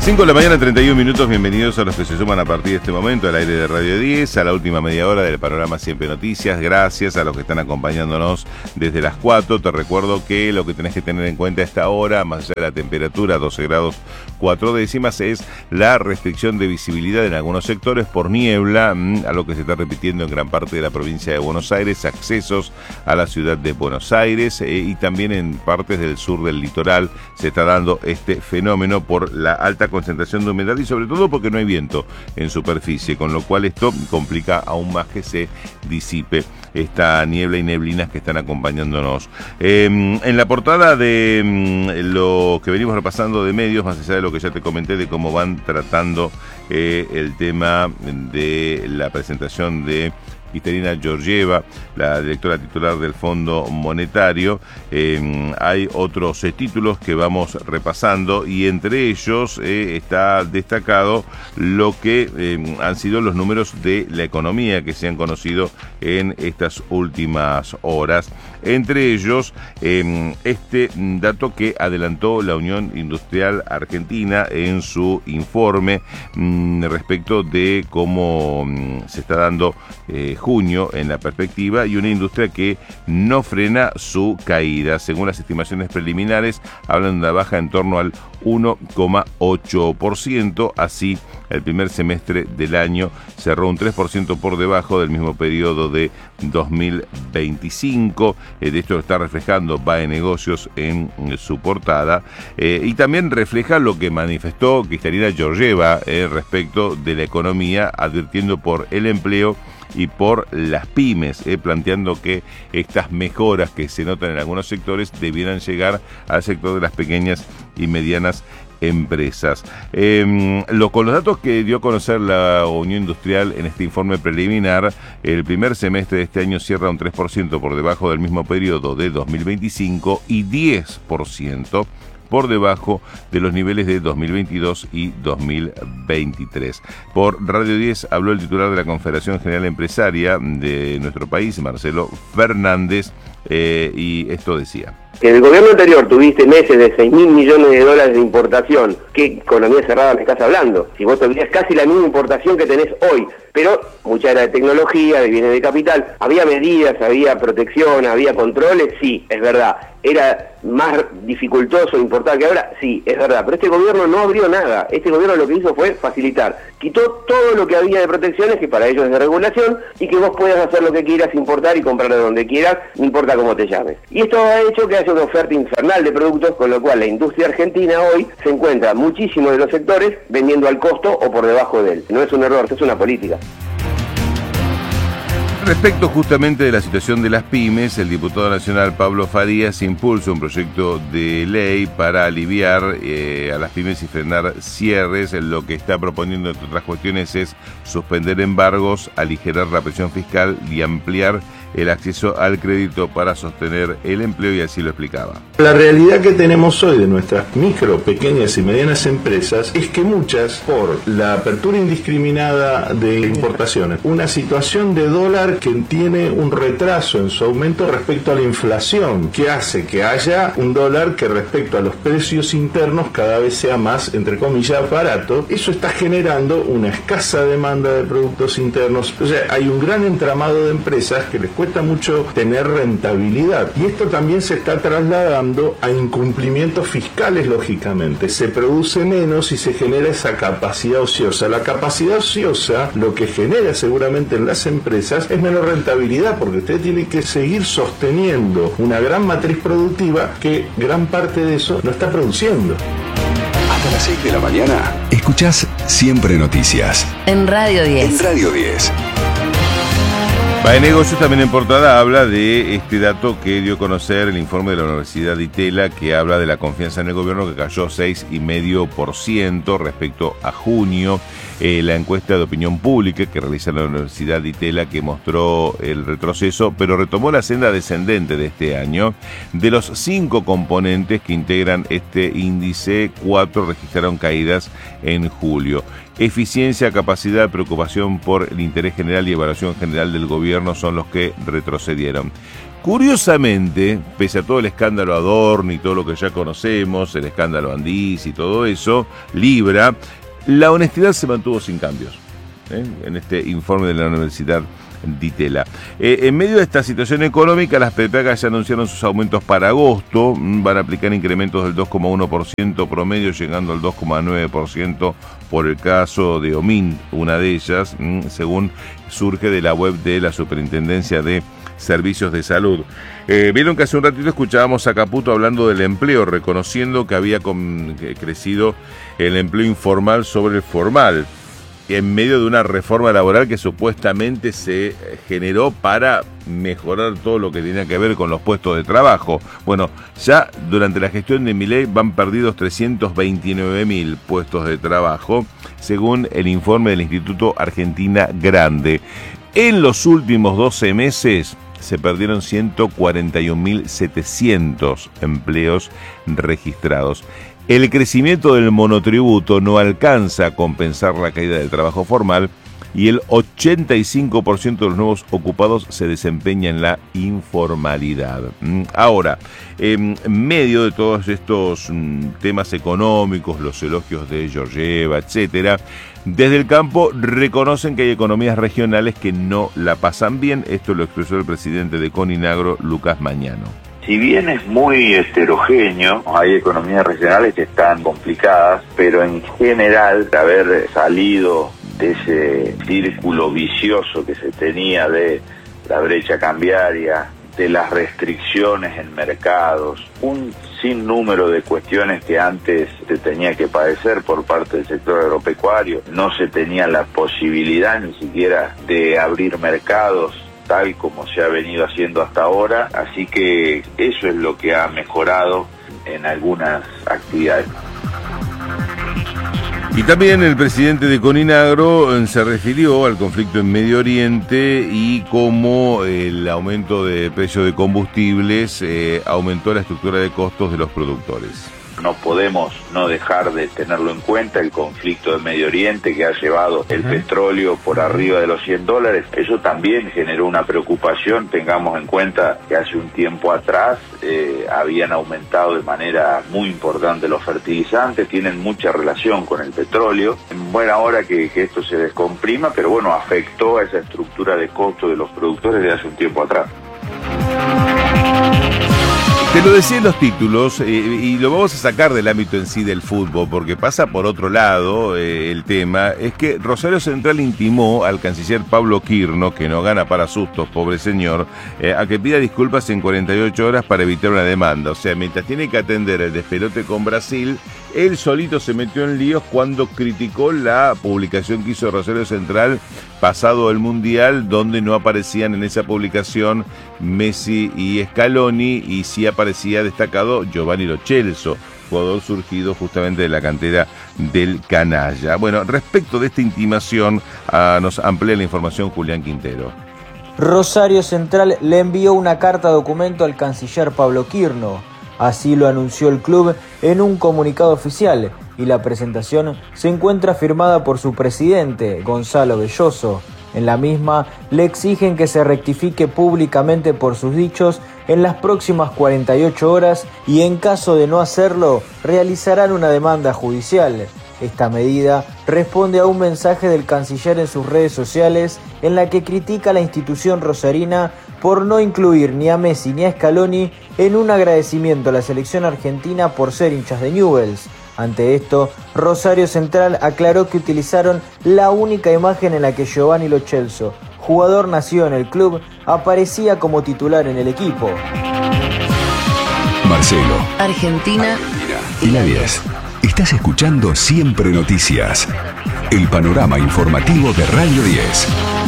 5 de la mañana, 31 minutos. Bienvenidos a los que se suman a partir de este momento al aire de Radio 10, a la última media hora del panorama Siempre Noticias. Gracias a los que están acompañándonos desde las 4. Te recuerdo que lo que tenés que tener en cuenta a esta hora, más allá de la temperatura, 12 grados 4 décimas, es la restricción de visibilidad en algunos sectores por niebla, algo que se está repitiendo en gran parte de la provincia de Buenos Aires, accesos a la ciudad de Buenos Aires y también en partes del sur del litoral se está dando este fenómeno por la alta concentración de humedad y sobre todo porque no hay viento en superficie, con lo cual esto complica aún más que se disipe esta niebla y neblinas que están acompañándonos. En la portada de lo que venimos repasando de medios, más allá de lo que ya te comenté de cómo van tratando el tema de la presentación de Kristalina Georgieva, la directora titular del Fondo Monetario, hay otros títulos que vamos repasando y entre ellos está destacado lo que han sido los números de la economía que se han conocido en estas últimas horas. Entre ellos, este dato que adelantó la Unión Industrial Argentina en su informe respecto de cómo se está dando junio en la perspectiva y una industria que no frena su caída. Según las estimaciones preliminares, hablan de una baja en torno al 1,8%. Así, el primer semestre del año cerró un 3% por debajo del mismo periodo de 2025. De esto está reflejando BAE Negocios en su portada. Y también refleja lo que manifestó Kristalina Georgieva respecto de la economía, advirtiendo por el empleo y por las pymes, planteando que estas mejoras que se notan en algunos sectores debieran llegar al sector de las pequeñas y medianas empresas. Con los datos que dio a conocer la Unión Industrial en este informe preliminar, el primer semestre de este año cierra un 3% por debajo del mismo periodo de 2025 y 10% por debajo de los niveles de 2022 y 2023. Por Radio 10 habló el titular de la Confederación General Empresaria de nuestro país, Marcelo Fernández, y esto decía. En el gobierno anterior tuviste meses de 6.000 millones de dólares de importación. ¿Qué economía cerrada me estás hablando? Si vos tuvieras casi la misma importación que tenés hoy, pero mucha era de tecnología, de bienes de capital, había medidas, había protección, había controles, sí, es verdad. ¿Era más dificultoso importar que ahora? Sí, es verdad. Pero este gobierno no abrió nada. Este gobierno lo que hizo fue facilitar. Quitó todo lo que había de protecciones, que para ellos es de regulación, y que vos puedas hacer lo que quieras, importar y comprar de donde quieras, no importa cómo te llames. Y esto ha hecho que haya una oferta infernal de productos, con lo cual la industria argentina hoy se encuentra muchísimos de los sectores vendiendo al costo o por debajo de él. No es un error, es una política. Respecto justamente de la situación de las pymes, el diputado nacional Pablo Farías impulsa un proyecto de ley para aliviar a las pymes y frenar cierres. Lo que está proponiendo, entre otras cuestiones, es suspender embargos, aligerar la presión fiscal y ampliar el acceso al crédito para sostener el empleo, y así lo explicaba. La realidad que tenemos hoy de nuestras micro, pequeñas y medianas empresas es que muchas, por la apertura indiscriminada de importaciones, una situación de dólar que tiene un retraso en su aumento respecto a la inflación, que hace que haya un dólar que respecto a los precios internos cada vez sea más, entre comillas, barato. Eso está generando una escasa demanda de productos internos. O sea, hay un gran entramado de empresas que les cuesta mucho tener rentabilidad, y esto también se está trasladando a incumplimientos fiscales. Lógicamente se produce menos y se genera esa capacidad ociosa. La capacidad ociosa lo que genera seguramente en las empresas es menos rentabilidad, porque usted tiene que seguir sosteniendo una gran matriz productiva que gran parte de eso no está produciendo. Hasta las 6 de la mañana escuchás Siempre Noticias en Radio 10. En Radio 10. BAE Negocios también en portada habla de este dato que dio a conocer el informe de la Universidad de Itela, que habla de la confianza en el gobierno, que cayó 6,5% respecto a junio. La encuesta de opinión pública que realiza la Universidad de Itela, que mostró el retroceso, pero retomó la senda descendente de este año. De los 5 componentes que integran este índice, 4 registraron caídas en julio. Eficiencia, capacidad, preocupación por el interés general y evaluación general del gobierno son los que retrocedieron. Curiosamente, pese a todo el escándalo Adorni y todo lo que ya conocemos, el escándalo Andis y todo eso, Libra, la honestidad se mantuvo sin cambios, en este informe de la Universidad Di Itela. En medio de esta situación económica, las prepagas ya anunciaron sus aumentos para agosto. Van a aplicar incrementos del 2,1% promedio, llegando al 2,9% por el caso de Omin, una de ellas, según surge de la web de la Superintendencia de Servicios de Salud. Vieron que hace un ratito escuchábamos a Caputo hablando del empleo, reconociendo que había crecido el empleo informal sobre el formal, en medio de una reforma laboral que supuestamente se generó para mejorar todo lo que tenía que ver con los puestos de trabajo. Bueno, ya durante la gestión de Milei van perdidos 329.000 puestos de trabajo, según el informe del Instituto Argentina Grande. En los últimos 12 meses se perdieron 141.700 empleos registrados. El crecimiento del monotributo no alcanza a compensar la caída del trabajo formal y el 85% de los nuevos ocupados se desempeña en la informalidad. Ahora, en medio de todos estos temas económicos, los elogios de Georgieva, etcétera, desde el campo reconocen que hay economías regionales que no la pasan bien. Esto lo expresó el presidente de Coninagro, Lucas Mañano. Si bien es muy heterogéneo, hay economías regionales que están complicadas, pero en general, haber salido de ese círculo vicioso que se tenía de la brecha cambiaria, de las restricciones en mercados, un sinnúmero de cuestiones que antes se tenía que padecer por parte del sector agropecuario, no se tenía la posibilidad ni siquiera de abrir mercados tal como se ha venido haciendo hasta ahora, así que eso es lo que ha mejorado en algunas actividades. Y también el presidente de Coninagro se refirió al conflicto en Medio Oriente y cómo el aumento de precio de combustibles aumentó la estructura de costos de los productores. No podemos no dejar de tenerlo en cuenta, el conflicto de Medio Oriente que ha llevado el petróleo por arriba de los $100. Eso también generó una preocupación. Tengamos en cuenta que hace un tiempo atrás habían aumentado de manera muy importante los fertilizantes, tienen mucha relación con el petróleo. En buena hora que esto se descomprima, pero bueno, afectó a esa estructura de costo de los productores de hace un tiempo atrás. Te lo decía en los títulos, y lo vamos a sacar del ámbito en sí del fútbol, porque pasa por otro lado el tema, es que Rosario Central intimó al canciller Pablo Quirno, que no gana para sustos, pobre señor, a que pida disculpas en 48 horas para evitar una demanda. O sea, mientras tiene que atender el despelote con Brasil, él solito se metió en líos cuando criticó la publicación que hizo Rosario Central pasado el Mundial, donde no aparecían en esa publicación Messi y Scaloni, y sí aparecía destacado Giovanni Lo Celso, jugador surgido justamente de la cantera del Canalla. Bueno, respecto de esta intimación, nos amplía la información Julián Quintero. Rosario Central le envió una carta documento al canciller Pablo Quirno. Así lo anunció el club en un comunicado oficial, y la presentación se encuentra firmada por su presidente, Gonzalo Belloso. En la misma le exigen que se rectifique públicamente por sus dichos en las próximas 48 horas y en caso de no hacerlo, realizarán una demanda judicial. Esta medida responde a un mensaje del canciller en sus redes sociales en la que critica a la institución rosarina por no incluir ni a Messi ni a Scaloni en un agradecimiento a la selección argentina por ser hinchas de Newell's. Ante esto, Rosario Central aclaró que utilizaron la única imagen en la que Giovanni Lo Celso, jugador nacido en el club, aparecía como titular en el equipo. Marcelo, Argentina y la 10. Estás escuchando Siempre Noticias, el panorama informativo de Radio 10.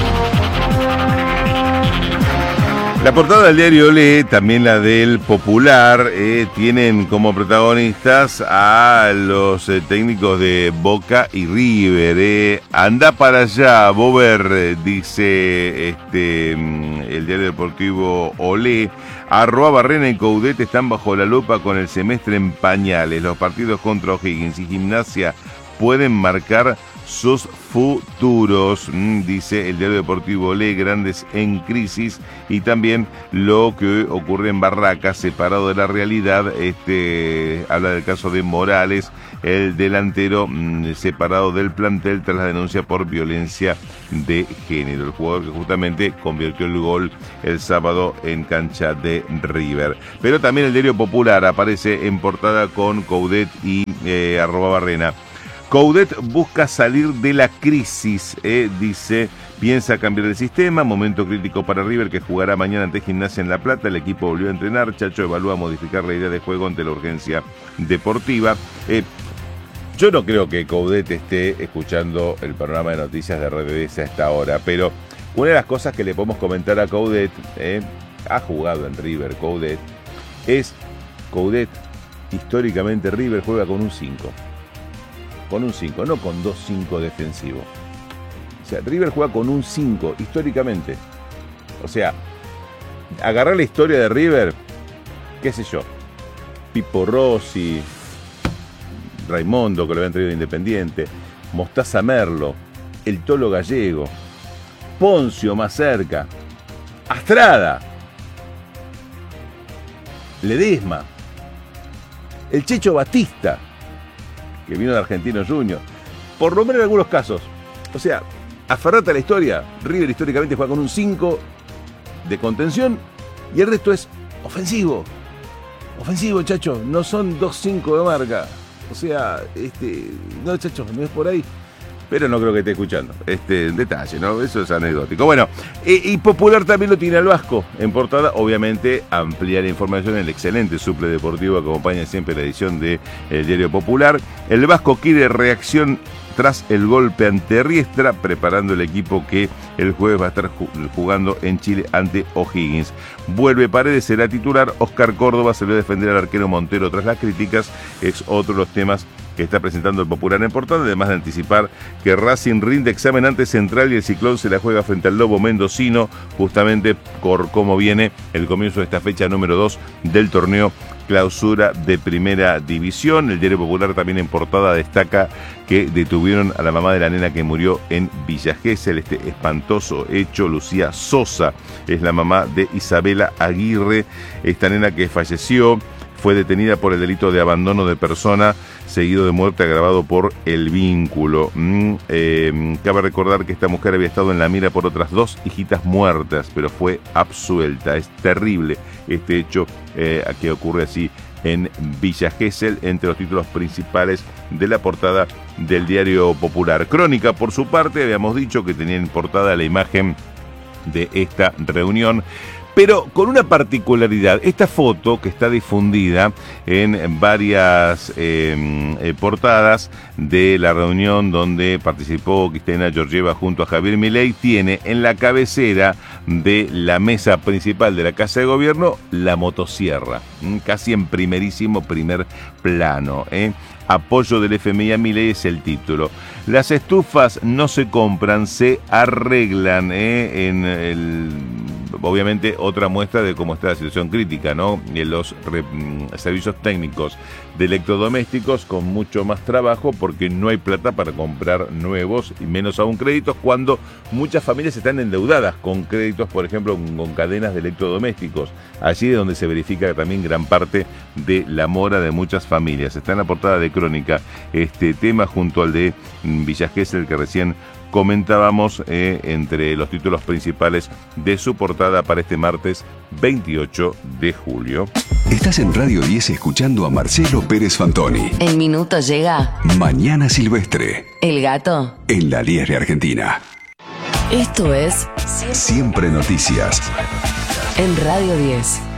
La portada del diario Olé, también la del Popular, tienen como protagonistas a los técnicos de Boca y River. Anda para allá, Bober, dice el diario deportivo Olé. Arroa, Barrena y Coudet están bajo la lupa con el semestre en pañales. Los partidos contra O'Higgins y Gimnasia pueden marcar sus futuros. Dice el diario deportivo Le, grandes en crisis, y también lo que ocurre en Barracas, separado de la realidad. Habla del caso de Morales, el delantero separado del plantel tras la denuncia por violencia de género. El jugador que justamente convirtió el gol el sábado en cancha de River. Pero también el diario Popular aparece en portada con Coudet y @Barrena. Coudet busca salir de la crisis, dice, piensa cambiar el sistema, momento crítico para River, que jugará mañana ante Gimnasia en La Plata. El equipo volvió a entrenar, Chacho evalúa modificar la idea de juego ante la urgencia deportiva. Yo no creo que Coudet esté escuchando el programa de noticias de Radio 10 a esta hora, pero una de las cosas que le podemos comentar a Coudet, ha jugado en River Coudet, históricamente River juega con un 5. Con un 5, no con 2-5 defensivos. O sea, River juega con un 5, históricamente. O sea, agarrar la historia de River, qué sé yo, Pipo Rossi, Raimondo, que lo habían traído de Independiente, Mostaza Merlo, el Tolo Gallego, Poncio más cerca, Astrada, Ledesma, el Checho Batista, que vino de Argentino Junior, por lo menos en algunos casos. O sea, aferrate a la historia. River históricamente juega con un 5 de contención y el resto es ofensivo. Ofensivo, chacho, no son 2-5 de marca. O sea, no, chacho, no es por ahí. Pero no creo que esté escuchando. Detalle, ¿no? Eso es anecdótico. Bueno, y Popular también lo tiene al Vasco en portada. Obviamente, amplía la información en el excelente suple deportivo que acompaña siempre la edición de El Diario Popular. El Vasco quiere reacción tras el golpe ante Riestra, preparando el equipo que el jueves va a estar jugando en Chile ante O'Higgins. Vuelve Paredes, será titular. Oscar Córdoba se lo va a defender al arquero Montero tras las críticas. Es otro de los temas que está presentando el Popular en portada, además de anticipar que Racing rinde examen ante Central y el Ciclón se la juega frente al Lobo Mendocino, justamente por cómo viene el comienzo de esta fecha número 2 del torneo Clausura de Primera División. El Diario Popular también en portada destaca que detuvieron a la mamá de la nena que murió en Villa Gesell. Este espantoso hecho, Lucía Sosa es la mamá de Isabela Aguirre, esta nena que falleció. Fue detenida por el delito de abandono de persona, seguido de muerte agravado por el vínculo. Cabe recordar que esta mujer había estado en la mira por otras 2 hijitas muertas, pero fue absuelta. Es terrible este hecho que ocurre así en Villa Gesell, entre los títulos principales de la portada del Diario Popular. Crónica, por su parte, habíamos dicho que tenía en portada la imagen de esta reunión, pero con una particularidad. Esta foto que está difundida en varias portadas de la reunión donde participó Cristina Georgieva junto a Javier Milei, tiene en la cabecera de la mesa principal de la Casa de Gobierno la motosierra, casi en primerísimo primer plano. Apoyo del FMI a Milei es el título. Las estufas no se compran, se arreglan. Obviamente otra muestra de cómo está la situación crítica, ¿no? Los servicios técnicos de electrodomésticos con mucho más trabajo porque no hay plata para comprar nuevos y menos aún créditos, cuando muchas familias están endeudadas con créditos, por ejemplo, con cadenas de electrodomésticos. Allí es donde se verifica también gran parte de la mora de muchas familias. Está en la portada de Crónica este tema junto al de Villa Gesell que recién comentábamos, entre los títulos principales de su portada para este martes 28 de julio. Estás en Radio 10 escuchando a Marcelo Pérez Fantoni. En minutos llega Mañana Silvestre. El gato En la 10 de Argentina. Esto es Siempre Noticias. En Radio 10.